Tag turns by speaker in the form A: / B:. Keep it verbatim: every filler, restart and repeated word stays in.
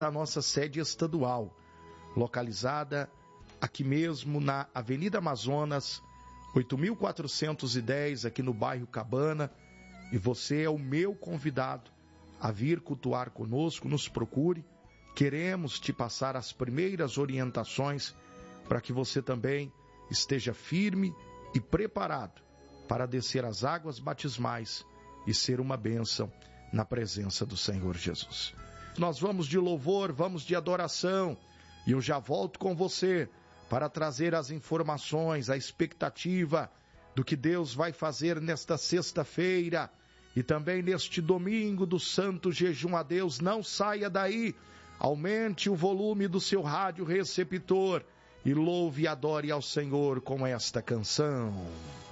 A: a nossa sede estadual, localizada aqui mesmo na Avenida Amazonas, oito mil quatrocentos e dez, aqui no bairro Cabana, e você é o meu convidado a vir cultuar conosco. Nos procure, queremos te passar as primeiras orientações para que você também esteja firme e preparado para descer as águas batismais e ser uma bênção na presença do Senhor Jesus. Nós vamos de louvor, vamos de adoração, e eu já volto com você para trazer as informações, a expectativa do que Deus vai fazer nesta sexta-feira e também neste domingo do Santo Jejum a Deus. Não saia daí, aumente o volume do seu rádio receptor e louve e adore ao Senhor com esta canção.